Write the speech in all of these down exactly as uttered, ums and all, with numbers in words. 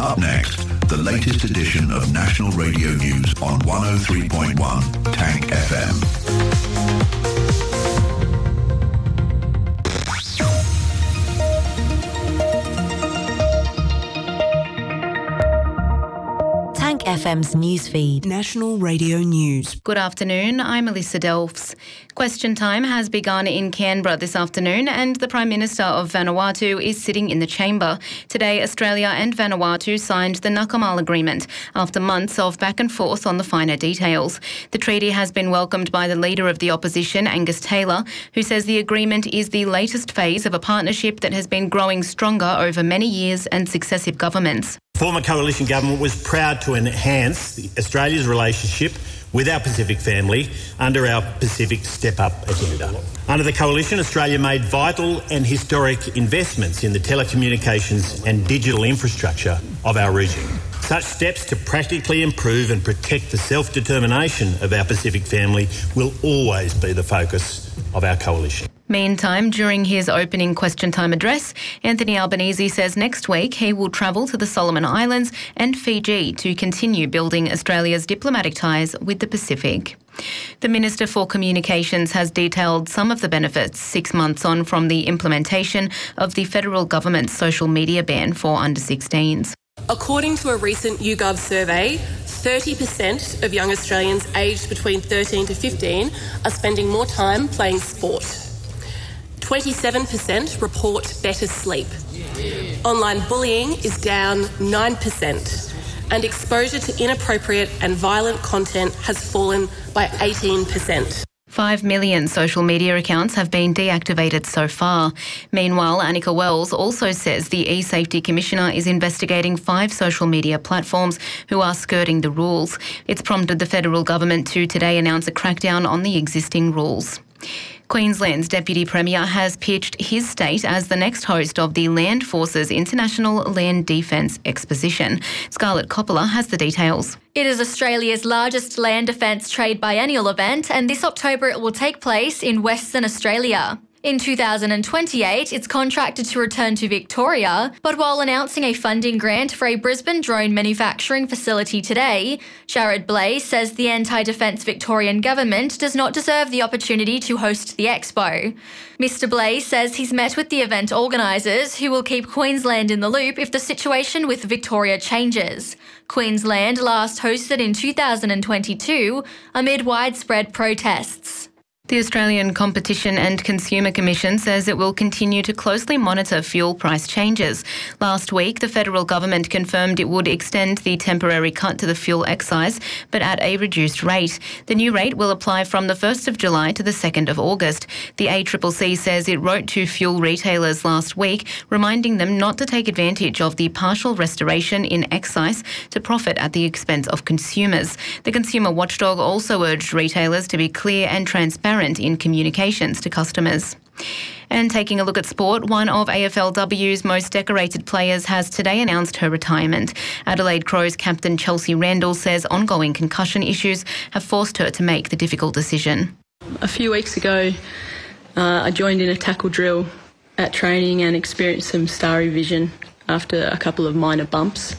Up next, the latest edition of National Radio News on one oh three point one Tank F M. F M's newsfeed. National Radio News. Good afternoon, I'm Melissa Delfs. Question time has begun in Canberra this afternoon and the Prime Minister of Vanuatu is sitting in the chamber. Today, Australia and Vanuatu signed the Nakamal Agreement after months of back and forth on the finer details. The treaty has been welcomed by the Leader of the Opposition, Angus Taylor, who says the agreement is the latest phase of a partnership that has been growing stronger over many years and successive governments. Former coalition government was proud to enhance the, Australia's relationship with our Pacific family under our Pacific Step-Up agenda. Under the coalition, Australia made vital and historic investments in the telecommunications and digital infrastructure of our region. Such steps to practically improve and protect the self-determination of our Pacific family will always be the focus of our coalition. Meantime, during his opening question time address, Anthony Albanese says next week he will travel to the Solomon Islands and Fiji to continue building Australia's diplomatic ties with the Pacific. The Minister for Communications has detailed some of the benefits six months on from the implementation of the federal government's social media ban for under sixteens. According to a recent YouGov survey, thirty percent of young Australians aged between thirteen to fifteen are spending more time playing sport. twenty-seven percent report better sleep. Online bullying is down nine percent, and exposure to inappropriate and violent content has fallen by eighteen percent. Five million social media accounts have been deactivated so far. Meanwhile, Annika Wells also says the eSafety Commissioner is investigating five social media platforms who are skirting the rules. It's prompted the federal government to today announce a crackdown on the existing rules. Queensland's Deputy Premier has pitched his state as the next host of the Land Forces International Land Defence Exposition. Scarlett Coppola has the details. It is Australia's largest land defence trade biennial event, and this October it will take place in Western Australia. In two thousand twenty-eight, it's contracted to return to Victoria, but while announcing a funding grant for a Brisbane drone manufacturing facility today, Jared Blais says the anti-defence Victorian government does not deserve the opportunity to host the expo. Mister Blais says he's met with the event organisers, who will keep Queensland in the loop if the situation with Victoria changes. Queensland last hosted in two thousand twenty-two amid widespread protests. The Australian Competition and Consumer Commission says it will continue to closely monitor fuel price changes. Last week, the federal government confirmed it would extend the temporary cut to the fuel excise, but at a reduced rate. The new rate will apply from the first of July to the second of August. The A C C C says it wrote to fuel retailers last week, reminding them not to take advantage of the partial restoration in excise to profit at the expense of consumers. The consumer watchdog also urged retailers to be clear and transparent in communications to customers. And taking a look at sport, one of A F L W's most decorated players has today announced her retirement. Adelaide Crows captain Chelsea Randall says ongoing concussion issues have forced her to make the difficult decision. A few weeks ago, uh, I joined in a tackle drill at training and experienced some starry vision after a couple of minor bumps.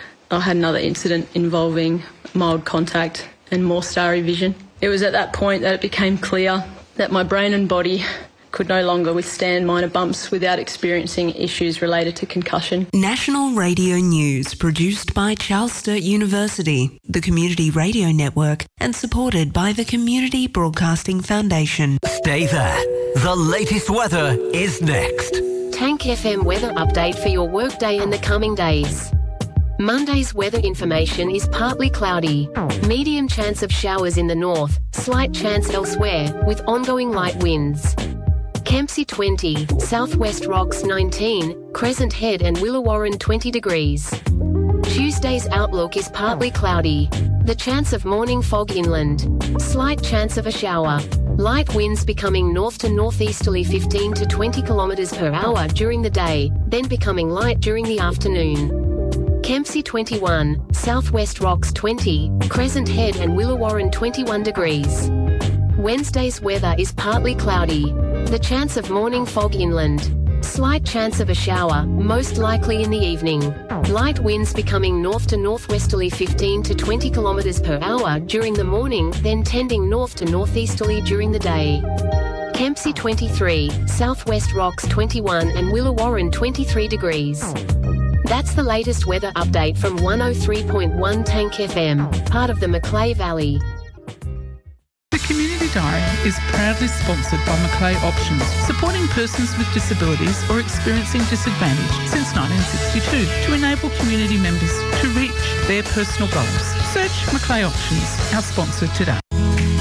I had another incident involving mild contact and more starry vision. It was at that point that it became clear that my brain and body could no longer withstand minor bumps without experiencing issues related to concussion. National Radio News, produced by Charles Sturt University, the Community Radio Network, and supported by the Community Broadcasting Foundation. Stay there. The latest weather is next. Tank F M weather update for your workday and the coming days. Monday's weather information is partly cloudy. Medium chance of showers in the north, slight chance elsewhere, with ongoing light winds. Kempsey twenty, Southwest Rocks nineteen, Crescent Head and Willawarren twenty degrees. Tuesday's outlook is partly cloudy. The chance of morning fog inland. Slight chance of a shower. Light winds becoming north to northeasterly fifteen to twenty kilometres per hour during the day, then becoming light during the afternoon. Kempsey twenty-one, Southwest Rocks twenty, Crescent Head and Willawarren twenty-one degrees. Wednesday's weather is partly cloudy. The chance of morning fog inland. Slight chance of a shower, most likely in the evening. Light winds becoming north to northwesterly fifteen to twenty kilometres per hour during the morning, then tending north to northeasterly during the day. Kempsey twenty-three, Southwest Rocks twenty-one and Willawarren twenty-three degrees. That's the latest weather update from one oh three point one Tank F M, part of the Macleay Valley. The Community Diary is proudly sponsored by Macleay Options, supporting persons with disabilities or experiencing disadvantage since nineteen sixty-two to enable community members to reach their personal goals. Search Macleay Options, our sponsor today.